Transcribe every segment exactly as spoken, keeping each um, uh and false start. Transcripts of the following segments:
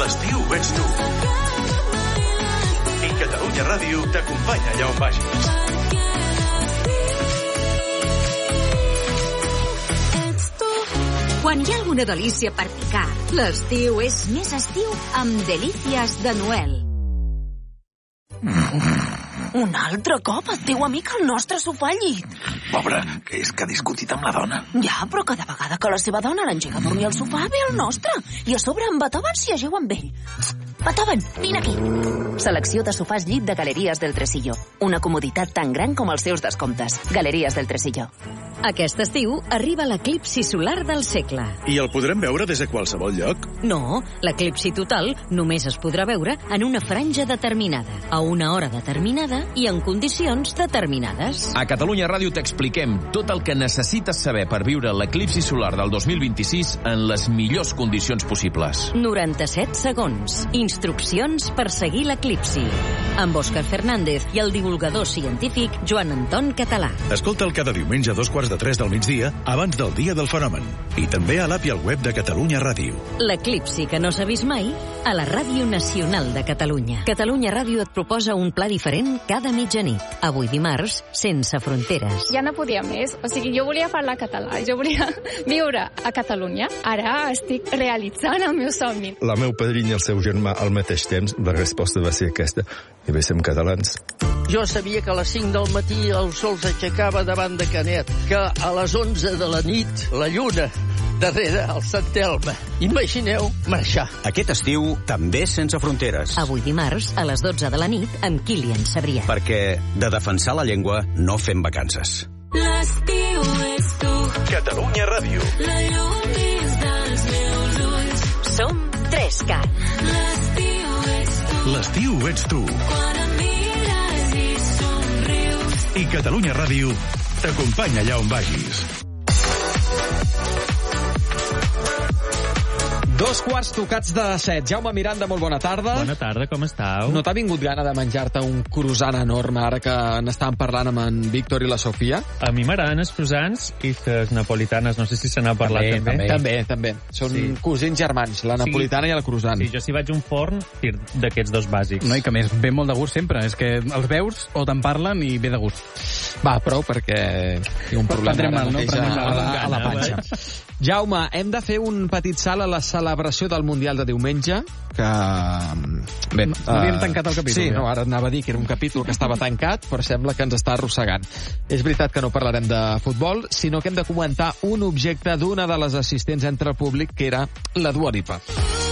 L'estiu ets tu. I Catalunya Ràdio t'acompanya allà on vagis. Quan hi ha alguna delícia per picar, l'estiu és més estiu amb Delícies de Noel. Un altre cop el teu amic al nostre sofà al llit. Pobre, que és que ha discutit amb la dona. Ja, però cada vegada que la seva dona l'engega a dormir al sofà ve el nostre. I a sobre en Beethoven s'hi ajeu amb ell. Beethoven, vine aquí. Selecció de sofàs llit de Galeries del Tresillo. Una comoditat tan gran com els seus descomptes. Galeries del Tresillo. Aquest estiu arriba l'eclipsi solar del segle. I el podrem veure des de qualsevol lloc? No, l'eclipsi total només es podrà veure en una franja determinada, a una hora determinada i en condicions determinades. A Catalunya Ràdio t'expliquem tot el que necessites saber per viure l'eclipsi solar del dos mil vint-i-sis en les millors condicions possibles. noranta-set segons. Instruccions per seguir l'eclipsi. Amb Òscar Fernández i el divulgador científic Joan Anton Català. Escolta'l cada diumenge a dos quarts de tres del migdia, abans del dia del fenomen. I també a l'app i al web de Catalunya Ràdio. L'eclipsi que no s'ha vist mai a la Ràdio Nacional de Catalunya. Catalunya Ràdio et proposa un pla diferent cada mitjanit. Avui dimarts, sense fronteres. Ja no podia més. O sigui, jo volia parlar català. Jo volia viure a Catalunya. Ara estic realitzant el meu somni. La meu padrina i el seu germà al mateix temps, la resposta va ser aquesta. I bé, som catalans. Jo sabia que a les cinc del matí el sol s'aixecava davant de Canet, que a les onze de la nit la lluna darrere el Sant Elm. Imagineu marxar. Aquest estiu també sense fronteres. Avui dimarts, a les dotze de la nit, amb Kilian Sabrià. Perquè de defensar la llengua no fem vacances. L'estiu és tu. Catalunya Ràdio. La llum dins dels meus ulls. Som tres-cat. L'estiu ets tu. L'estiu ets tu. Quan em mires i somrius. I Catalunya Ràdio t'acompanya allà on vagis. Dos quarts tocats de set. Jaume Miranda, molt bona tarda. Bona tarda, com estàu? No t'ha vingut gana de menjar-te un croissant enorme ara que n'estàvem parlant amb en Víctor i la Sofia? A mi m'agraden els croissants i les napolitanes. No sé si se n'ha parlat també. També, també. també. Són sí. cosins germans, la napolitana sí. i el croissant. Sí, jo si vaig a un forn, tir d'aquests dos bàsics. No, i que més ve molt de gust sempre. És que els veus o te'n parlen i ve de gust. Va, prou, perquè tinc un problema Prendrem mal, no? a, a, la, a la panxa. Jaume, hem de fer un petit salt a la celebració del Mundial de diumenge, que... Bé, Havíem uh, tancat el capítol. Sí, ja. no, ara anava a dir que era un capítol que estava tancat, però sembla que ens està arrossegant. És veritat que no parlarem de futbol, sinó que hem de comentar un objecte d'una de les assistents entre el públic, que era la Dua Lipa.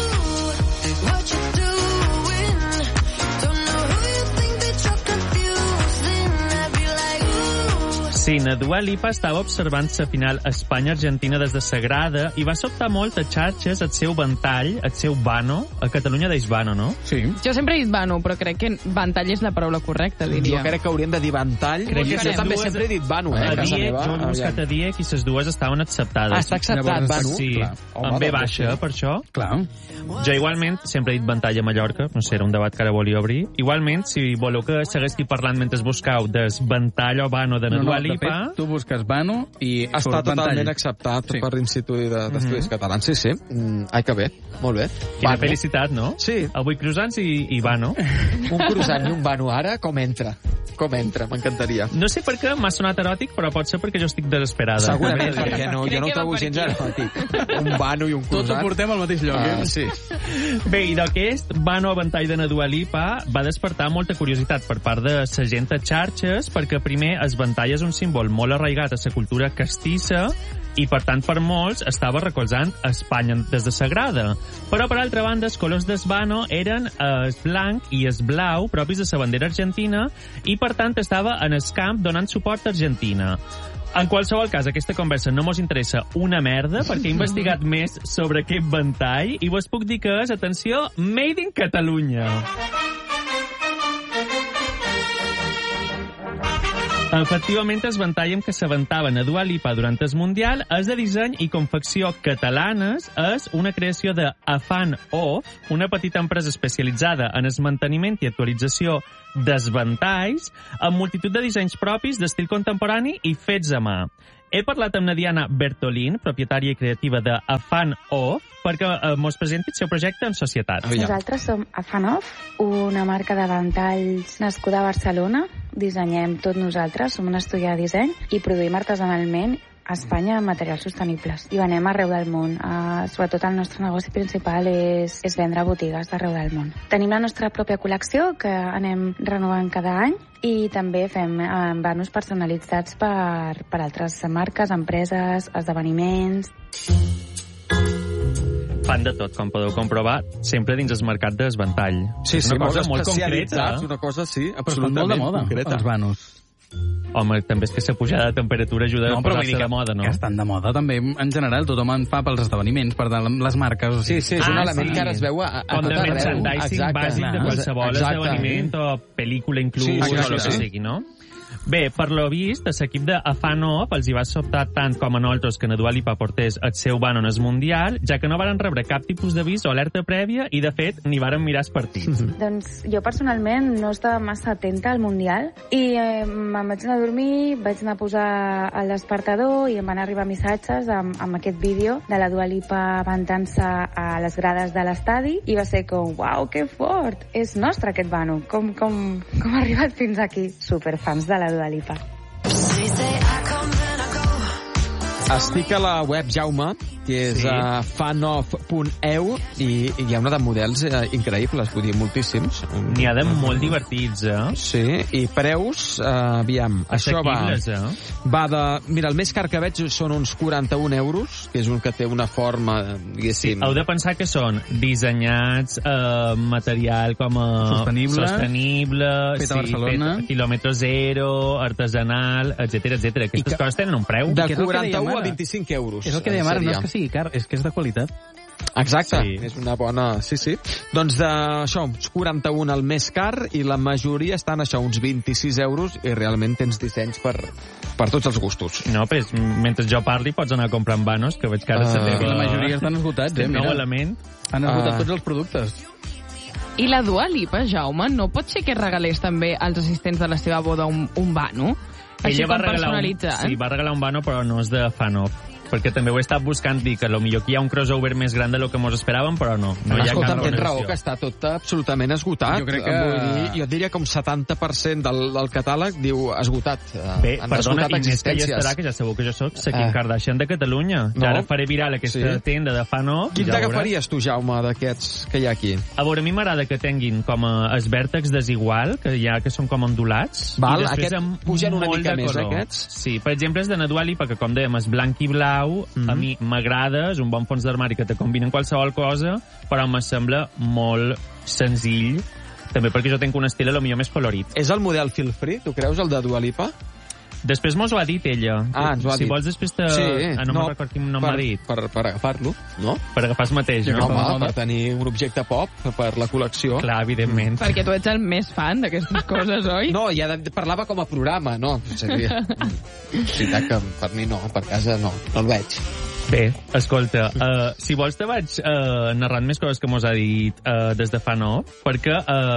Sí, la Dua Lipa estava observant la final Espanya-Argentina des de Sagrada i va sobtar molt a xarxes el seu ventall, el seu vano. A Catalunya deix vano, no? Sí. Jo sempre he dit vano, però crec que ventall és la paraula correcta, diria. Jo crec que hauríem de dir ventall. Crec que jo també dues... sempre he dit vano, eh? A Diec, jo he buscat a Diec i les dues estaven acceptades. Ah, està acceptat, vano? Sí, Home, amb B baixa, per això. Clar. Jo igualment sempre he dit ventall a Mallorca, no sé, era un debat que ara volia obrir. Igualment, si voleu que segueixi parlant mentre buscau des ventall o vano de la no, Dua no, Lipa... De fet, tu busques vano i està totalment ventall. acceptat sí. per l'Institut d'Estudis mm -hmm. Catalans. Sí, sí. Mm, ai, que bé. Molt bé. Quina vano. Felicitat, no? Sí. Avui croissants i, i vano. Un croissant i un vano ara, com entra? Com entra? M'encantaria. No sé per què m'ha sonat eròtic, però pot ser perquè jo estic desesperada. Segurament, perquè no, jo no ho trobo gens eròtic. Un vano i un croissant. Tots ho portem al mateix lloc, eh? Ah, sí. Bé, i d'aquest vano a ventall de la Dua Lipa va despertar molta curiositat per part de la gent a xarxes, perquè primer el ventall és un símbol molt arraigat a la cultura castissa i, per tant, per molts estava recolzant Espanya des de Sagrada. Però, per altra banda, els colors del vano eren el blanc i el blau propis de la bandera argentina i, per tant, estava en el camp donant suport a Argentina. En qualsevol cas, aquesta conversa no mos interessa una merda, perquè he investigat més sobre aquest ventall i vos puc dir que és, atenció, Made in Catalunya. Efectivament, el ventall amb què s'aventaven a Dua Lipa durant el Mundial és de disseny i confecció catalanes, és una creació de Afan Off, una petita empresa especialitzada en el manteniment i actualització dels ventalls, amb multitud de dissenys propis d'estil contemporani i fets a mà. He parlat amb la Diana Bertolín, propietària i creativa de A Fan Off, perquè eh, mos presenti el seu projecte en societat. Nosaltres som A Fan Off, una marca de ventalls nascuda a Barcelona. Dissenyem tot nosaltres, som un estudi de disseny i produïm artesanalment a Espanya amb materials sostenibles. I venem arreu del món. Uh, sobretot el nostre negoci principal és, és vendre a botigues d'arreu del món. Tenim la nostra pròpia col·lecció que anem renovant cada any i també fem uh, vanos personalitzats per, per altres marques, empreses, esdeveniments. Fan de tot, com podeu comprovar, sempre dins el mercat de desventall. Sí, sí, una cosa molt concreta. concreta. Una cosa, sí, Però estan molt absolutament de moda, concreta. els vanos. Home, també és que la pujada de temperatura ajuda No, a però vull posar-se dir que, de moda, no? que estan de moda també, en general. Tothom en fa pels esdeveniments, per les marques. O sigui. Sí, sí, és un Ah, element sí. que ara es veu a, a Com tot de arreu. merchandising Exacte. bàsic de qualsevol Exacte. esdeveniment o pel·lícula inclús, Sí, sí, o sí, el que sí. sigui, no? Bé, per lo vist, a l'equip de A Fan Off els hi va sobtar tant com a nosaltres que na Dua Lipa portés el seu ban en el Mundial, ja que no varen rebre cap tipus d'avís o alerta prèvia i, de fet, ni varen mirar els partits. Doncs jo personalment no estava massa atenta al Mundial i eh, me'n vaig anar a dormir, vaig anar a posar el despertador i em van arribar missatges amb, amb aquest vídeo de la Dua Lipa ventant-se a les grades de l'estadi i va ser com, uau, que fort! És nostre aquest vano, com, com, com ha arribat fins aquí? Superfans de la Dua Lipa. Estic a la web, Jaume, que és Sí. a fanoff punt e u i, i hi ha una de models eh, increïbles, vull dir, moltíssims. N'hi ha de molt divertits, eh? Sí, i preus, eh, aviam, això va... Assequibles, eh? Va de... Mira, el més car que veig són uns quaranta-un euros, que és un que té una forma, diguéssim... Heu de pensar que són dissenyats, eh, material com a... Sostenible. Sostenible. Fet a Barcelona. Fet quilòmetre zero, artesanal, etcètera, etcètera. Aquestes que- coses tenen un preu. De que és el que quaranta-u dèiem a ara. vint-i-cinc euros. És el que dèiem ara, no seria. és que sigui car, és que és de qualitat. Exacte, Sí. sí. És una bona... Sí, sí. Doncs de, això, uns quaranta-un el més car i la majoria estan això, uns vint-i-sis euros i realment tens dissenys per, per tots els gustos. No, pues, mentre jo parli pots anar comprant vanos, que veig que ara Ah. se teva... La majoria estan esgotats, eh? Un nou Mira. element. Han esgotat Ah. tots els productes. I la Dua Lipa, Jaume, no pot ser que regalés també als assistents de la seva boda un, un vano? Així Ella va com regalar, un, personalitzat? sí, va regalar un vano, però no és de Fan Off. Perquè també ho he estat buscant, dir que potser aquí hi ha un crossover més gran de lo que mos esperàvem, però no. No hi ha Escolta, cap tens raó, relació. que està tot absolutament esgotat. Jo crec que- Vull dir, jo diria que un setanta per cent del, del catàleg diu esgotat. Bé, Han perdona, esgotat Inés, que ja existències. estarà, que ja sabeu que jo soc la Kim Eh. Kardashian de Catalunya. No. No. Ara faré viral aquesta Sí. tenda de Fan Off. Quin ja veuràs. t'agafaries tu, Jaume, d'aquests que hi ha aquí? A veure, a mi m'agrada que tinguin com a els vèrtex desigual, que hi ha que són com ondulats. Val, i després aquest amb pugen una molt mica de més, color. aquests? Sí, per exemple, és de na Dua Lipa, que com dèiem, és blanc i blau. Mhm. A mi m'agrada, és un bon fons d'armari que te combina en qualsevol cosa, però em sembla molt senzill, també perquè jo tinc un estil a lo millor més colorit. És el model feel free, tu creus, el de Dua Lipa? Després mos ho ha dit ella. Ah, ens ho ha si dit. vols després te... Sí, ah, no, no me'n recordo quin nom per, m'ha dit. Per, per agafar-lo, no? Per agafar el mateix, No, no? home, per tenir un objecte pop per la col·lecció. Clar, evidentment. Perquè tu ets el més fan d'aquestes coses, oi? No, ja de, parlava com a programa, no. Seria... És veritat que per mi no, per casa no, no el veig. Bé, escolta, uh, si vols te vaig uh, narrant més coses que mos ha dit uh, des de Fan Off, perquè,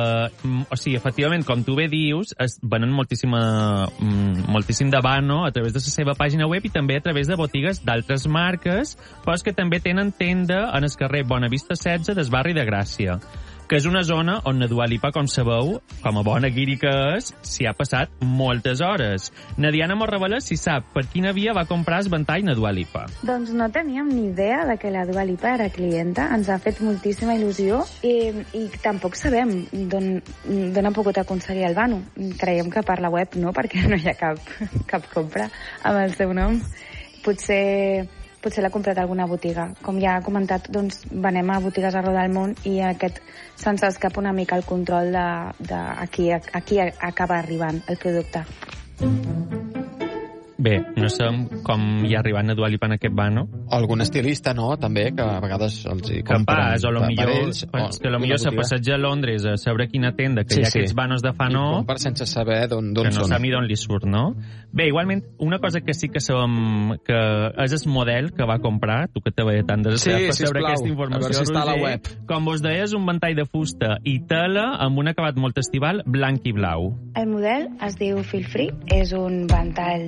uh, o sigui, efectivament, com tu bé dius, es venen moltíssima, mm, moltíssim de vano a través de la seva pàgina web i també a través de botigues d'altres marques, però és que també tenen tenda en el carrer Bonavista setze del barri de Gràcia, que és una zona on la Dua Lipa, com sabeu, com a bona guiri que és, s'hi ha passat moltes hores. Na Diana mos revela si sap per quina via va comprar el ventall na Dua Lipa. Doncs no teníem ni idea de que la Dua Lipa era clienta. Ens ha fet moltíssima il·lusió i, i tampoc sabem d'on d'on han pogut aconseguir el vano. Creiem que per la web no, perquè no hi ha cap, cap compra amb el seu nom. Potser... potser l'ha comprat a alguna botiga. Com ja ha comentat, doncs venem a botigues arreu del món i aquest se'ns escapa una mica el control de, de a, qui, a, a qui acaba arribant el producte. Bé, no sabem com hi ha arribat na Dua Lipa en aquest vano. O algun estilista, no?, també, que a vegades els hi Que compren pas, o lo per millor, ells, pues, que lo una millor se botiga. passeja a Londres a saber quina tenda, que Sí, hi ha sí. aquests vanos de Fan I Off, compra sense saber d'on d'on que no són. sap ni d'on li surt, no? Bé, igualment, una cosa que sí que sabem que és el model que va comprar, tu que te veia tant de Sí, per sisplau, saber aquesta a informació, veure si està a la Roger. web. Com vos deia, és un ventall de fusta i tela amb un acabat molt estival blanc i blau. El model es diu Feel Free, és un ventall de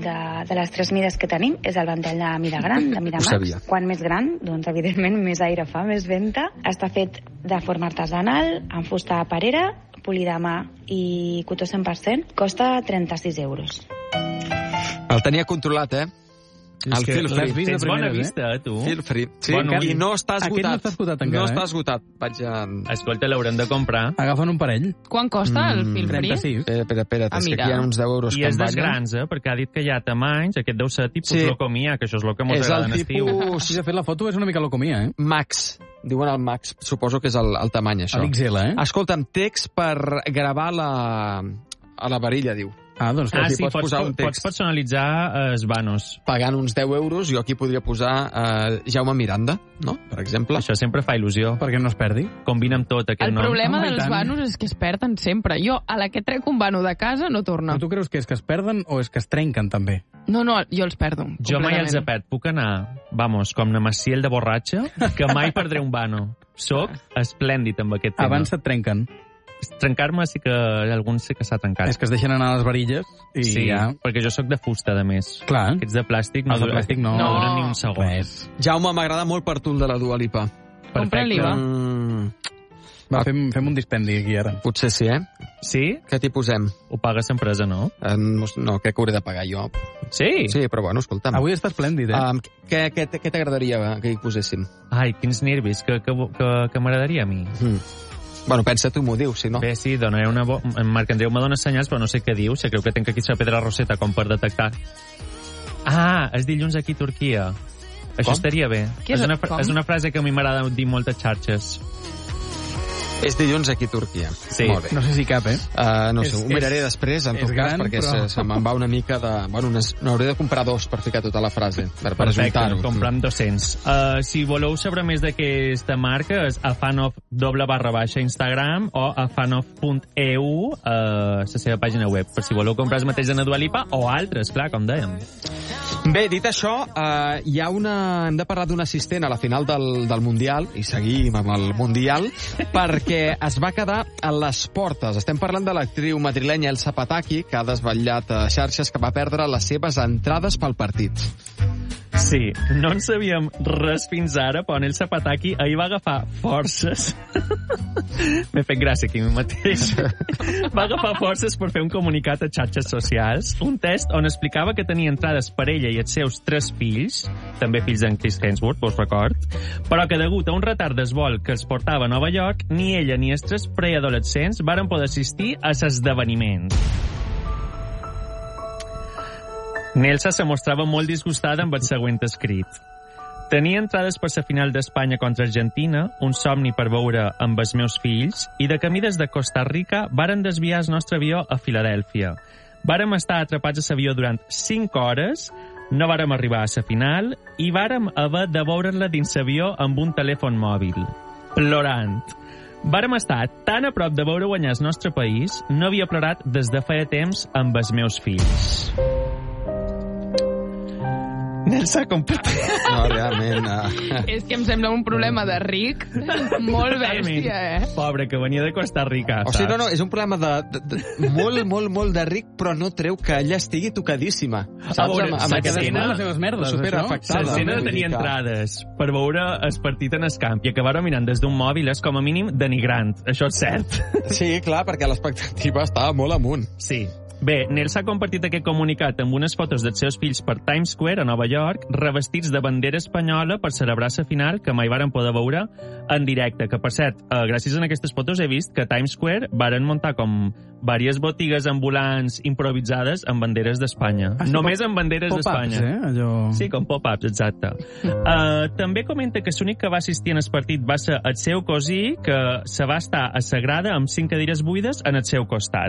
de les tres mides que tenim és el ventall de mida gran, de mida Ho max. sabia. Quan més gran, doncs evidentment més aire fa, més venta. Està fet de forma artesanal, amb fusta de perera, polida a mà i cotó cent per cent. Costa trenta-sis euros. El tenia controlat, eh? El feel free. Tens bona vista, eh, tu? Feel free. Sí, Bon ull. i no està esgotat. Aquest no està esgotat encara, No està eh? esgotat. Vaig a... Escolta, l'haurem de comprar. Agafen un parell. Quan costa el fil free? trenta-sis. Espera, espera, espera, Ah, és que mira. aquí hi ha uns deu euros I que és em dels ballen. grans, eh? Perquè ha dit que hi ha tamanys. Aquest deu ser tipus Sí. locomia, que això és el que mos És agrada el en estiu. tipus... Si de fet la foto és una mica locomia, eh? Max. Diuen el Max. Suposo que és el, el tamany, això. L'X L, eh? Escolta'm, text per gravar la... a la varilla, diu. Ah, doncs Ah, si sí, pots pots, posar un pots text. personalitzar eh, els vanos. Pagant uns deu euros, jo aquí podria posar eh, Jaume Miranda, no? Per exemple. Això sempre fa il·lusió. Perquè no es perdi. Combina amb tot aquest El nom. problema Home, i dels tant. vanos és que es perden sempre. Jo, a la que trec un vano de casa, no torna. Però tu creus que és que es perden o és que es trenquen, també? No, no, jo els perdo. Jo mai els he completament. perd. Puc anar, vamos, com na Maciel de borratxa, que mai perdré un vano. Soc esplèndid amb aquest tema. Abans se't trenquen. Trencar-me sí que alguns sí que s'ha trencat. És que es deixen anar a les varilles i sí, ja... perquè jo sóc de fusta, de més. Clar. Aquests de plàstic no, Els de duren- plàstic no. no duren ni un segon. Res. Jaume, m'agrada molt per tu el de la Dua Lipa. Compra-li, va. Mm, Va, fem, fem un dispendi aquí ara. potser sí, eh? Sí? Què t'hi posem? Ho pagues empresa, no? Eh, no, no, crec que hauré de pagar jo. Sí? Sí, però bueno, escolta'm. Avui està esplèndid, eh? Um, què què, què t'agradaria que hi poséssim? Ai, quins nervis, que, que, que, que m'agradaria a mi. Mm. Bueno, pensa tu, m'ho dius, si no. Bé, sí, donaré una... Bo... En Marc Andreu me dona senyals, però no sé què diu. Se creu que tenc aquí la pedra roseta com per detectar. Ah, és dilluns aquí a Turquia. Això Com? estaria bé. Què és- és, una, fra- com? és una frase que a mi m'agrada dir moltes xarxes. És dilluns aquí a Turquia. Sí. Molt bé. No sé si cap, eh? Uh, no És- sé, ho miraré és- després, en és tot cas, gran, perquè però- se, se me'n va una mica de... Bueno, unes, n'hauré de comprar dos per ficar tota la frase, per, per Perfecte, ajuntar-ho. compram dos-cents. Uh, si voleu saber més d'aquesta marca, és afanof doble barra baixa Instagram o afanof punt e u, uh, la seva pàgina web, per si voleu comprar el mateix de la Dua Lipa o altres, clar, com dèiem. Bé, dit això, eh, hi ha una... hem de parlar d'un assistent a la final del, del Mundial, i seguim amb el Mundial, perquè es va quedar a les portes. Estem parlant de l'actriu madrilenya Elsa Pataki, que ha desvetllat a xarxes que va perdre les seves entrades pel partit. Sí, no en sabíem res fins ara, però en el Zapataki ahir va agafar forces. M'he fet gràcia aquí a mi mateix. Va agafar forces per fer un comunicat a xarxes socials, un test on explicava que tenia entrades per ella i els seus tres fills, també fills d'en Chris Hemsworth, vos record, però que degut a un retard d'esvol que els portava a Nova York, ni ella ni els tres preadolescents varen poder assistir a l'esdeveniment. Nelsa se mostrava molt disgustada amb el següent escrit. Tenia entrades per la final d'Espanya contra Argentina, un somni per veure amb els meus fills, i de camí des de Costa Rica varen desviar el nostre avió a Filadèlfia. Vàrem estar atrapats a l'avió durant cinc hores, no vàrem arribar a la final i vàrem haver de veure-la dins l'avió amb un telèfon mòbil, plorant. Vàrem estar tan a prop de veure guanyar el nostre país, no havia plorat des de feia temps amb els meus fills. Nelsa, com pot... No, realment... Uh... És que em sembla un problema de ric molt bèstia, eh? Pobre, que venia de Costa Rica, O sigui, no, no, és un problema de, de, de molt, molt, molt de ric, però no treu que ella estigui tocadíssima. Saps? A veure, amb, amb aquesta l'escena- les seves merdes, super afectada. L'escena de tenir entrades per veure el partit en el camp i acabar mirant des d'un mòbil és com a mínim denigrant, això és cert. Sí, clar, perquè l'expectativa estava molt amunt. Sí. Bé, Nelsa ha compartit aquest comunicat amb unes fotos dels seus fills per Times Square a Nova York, revestits de bandera espanyola per celebrar la final que mai varen poder veure en directe. Que, per cert, eh, gràcies a aquestes fotos he vist que a Times Square varen muntar com diverses botigues ambulants improvisades amb banderes d'Espanya. Ah, sí, Només pop- amb banderes pop-ups, d'Espanya. eh? Allò... Sí, com pop-ups, exacte. Uh, també comenta que l'únic que va assistir en el partit va ser el seu cosí, que se va estar a Sagrada amb cinc cadires buides en el seu costat.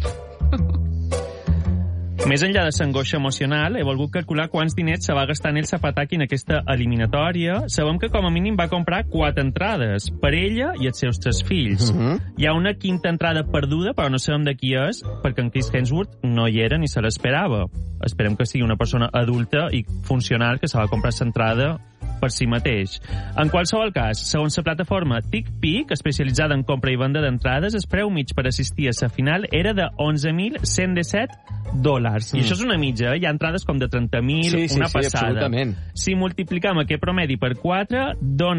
Més enllà de l'angoixa emocional, he volgut calcular quants diners se va gastar en el Zapataki en aquesta eliminatòria. Sabem que com a mínim va comprar quatre entrades, per ella i els seus tres fills. Uh -huh. Hi ha una quinta entrada perduda, però no sabem de qui és, perquè en Chris Hemsworth no hi era ni se l'esperava. Esperem que sigui una persona adulta i funcional que se va comprar l'entrada per si mateix. En qualsevol cas, segons la plataforma TickPick, especialitzada en compra i venda d'entrades, el preu mig per assistir a la final era de onze mil cent disset dòlars. Mm. I això és una mitja, eh? Hi ha entrades com de trenta mil, sí, sí, una sí, passada. Absolutament. Si multiplicam aquest promedi per quatre, dona